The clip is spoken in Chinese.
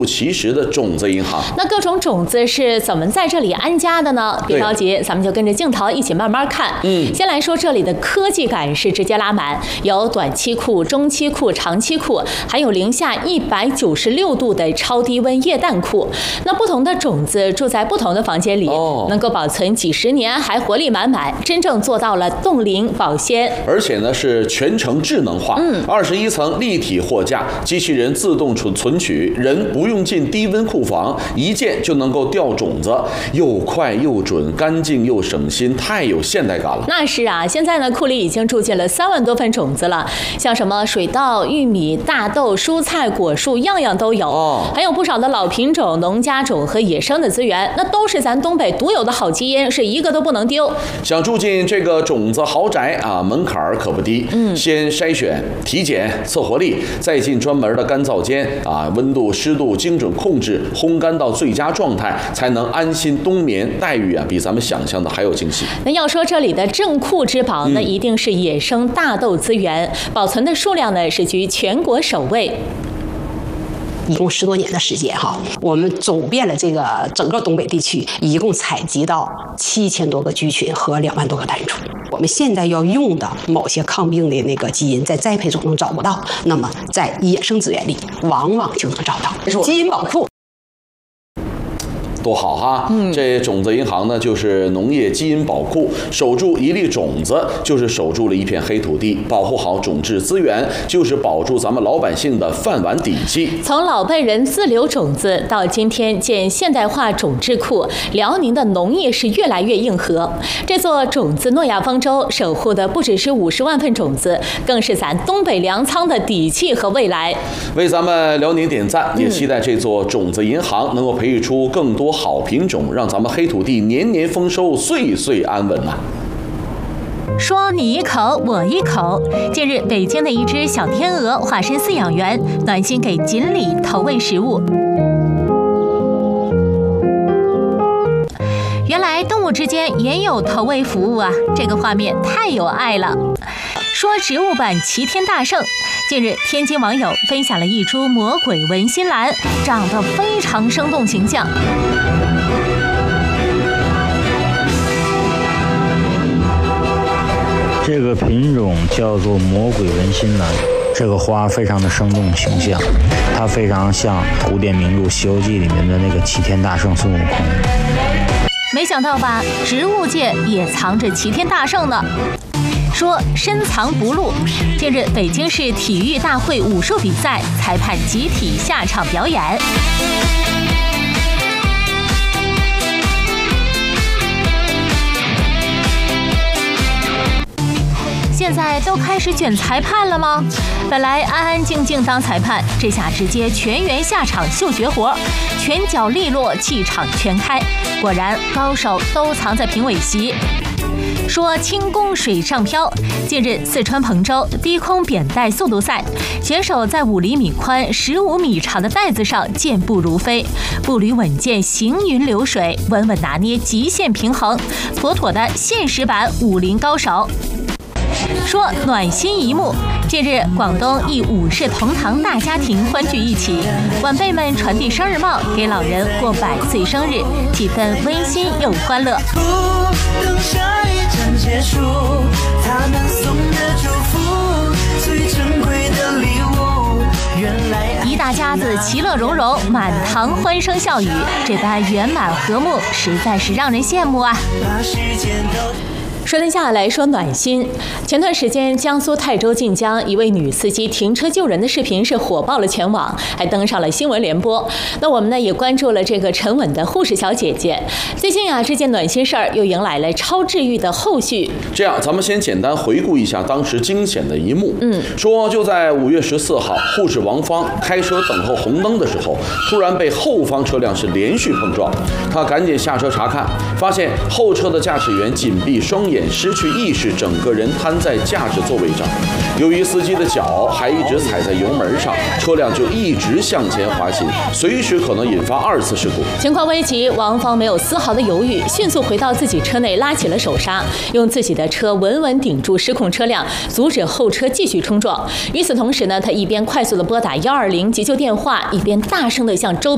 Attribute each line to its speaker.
Speaker 1: 其实的种子银行。
Speaker 2: 那各种种子是怎么在这里安家的呢？别着急，咱们就跟着镜头一起慢慢看。先来说这里的科技感是直接拉满，有短期库、中期库、长期库，还有零下196度的超低温液氮库。那不同的种子住在不同的房间里，能够保存几十年，还活力满满，真正做到了冻龄保鲜。
Speaker 1: 而且呢是全程智能化，21层立体货架，机器人自动存取，人不用进低温库房，一键就能够掉种子，又快又准，干净又省心，太有现代感了。
Speaker 2: 那是啊，现在呢库里已经住进了3万多份种子了，像什么水稻、玉米、大豆、蔬菜、果树，样样都有。还有不少的老品种、农家种和野生的资源，那都是咱东北独有的好基因，是一个都不能丢。
Speaker 1: 想住进这个种子豪宅啊，门槛可不低。先筛选、体检、测活力，再进专门的干燥间啊，温度、湿度精准控制，烘干到最佳状态，才能安心冬眠。待遇啊，比咱们想象的还有惊喜。
Speaker 2: 那要说这里的镇库之宝，那一定是野生大豆资源，保存的数量呢是居全国首位。
Speaker 3: 一共10多年的时间哈，我们走遍了这个整个东北地区，一共采集到7000多个居群和2万多个单株。我们现在要用的某些抗病的那个基因，在栽培中能找不到，那么在野生资源里往往就能找到。这是基因宝库。
Speaker 1: 多好哈！这种子银行呢，就是农业基因宝库，守住一粒种子，就是守住了一片黑土地，保护好种质资源，就是保住咱们老百姓的饭碗底气。
Speaker 2: 从老辈人自留种子到今天建现代化种质库，辽宁的农业是越来越硬核。这座种子诺亚方舟守护的不只是50万份种子，更是咱东北粮仓的底气和未来。
Speaker 1: 为咱们辽宁点赞，也期待这座种子银行能够培育出更多好品种，让咱们黑土地年年丰收，岁岁安稳呐。
Speaker 2: 说你一口我一口。近日，北京的一只小天鹅化身饲养员，暖心给锦鲤投喂食物。原来动物之间也有投喂服务啊，这个画面太有爱了。说植物版齐天大圣。近日，天津网友分享了一株魔鬼文心兰，长得非常生动形象。
Speaker 4: 这个品种叫做魔鬼文心兰，这个花非常的生动形象，它非常像古典名著《西游记》里面的那个齐天大圣孙悟空。
Speaker 2: 没想到吧，植物界也藏着齐天大圣呢。说深藏不露。近日，北京市体育大会武术比赛裁判集体下场表演。现在都开始卷裁判了吗？本来安安静静当裁判，这下直接全员下场秀绝活，拳脚利落，气场全开。果然，高手都藏在评委席。说轻功水上漂。近日，四川彭州低空扁带速度赛，选手在5厘米宽、15米长的带子上健步如飞，步履稳健，行云流水，稳稳拿捏极限平衡，妥妥的现实版武林高手。说暖心一幕。近日，广东一5世同堂大家庭欢聚一起，晚辈们传递生日帽，给老人过100岁生日，气氛温馨又欢乐。等下一场结束，他们送的祝福，最珍贵的礼物，原来一大家子其乐融融，满堂欢声笑语，这般圆满和睦，实在是让人羡慕啊。说天下来说暖心。前段时间，江苏泰州晋江一位女司机停车救人的视频是火爆了全网，还登上了新闻联播。那我们呢也关注了这个沉稳的护士小姐姐。最近啊，这件暖心事儿又迎来了超治愈的后续。
Speaker 1: 这样，咱们先简单回顾一下当时惊险的一幕。说就在5月14号，护士王芳开车等候红灯的时候，突然被后方车辆是连续碰撞，她赶紧下车查看，发现后车的驾驶员紧闭双眼，失去意识，整个人瘫在驾驶座位上。由于司机的脚还一直踩在油门上，车辆就一直向前滑行，随时可能引发2次事故。
Speaker 2: 情况危急，王芳没有丝毫的犹豫，迅速回到自己车内，拉起了手刹，用自己的车稳稳顶住失控车辆，阻止后车继续冲撞。与此同时呢，他一边快速的拨打120急救电话，一边大声的向周边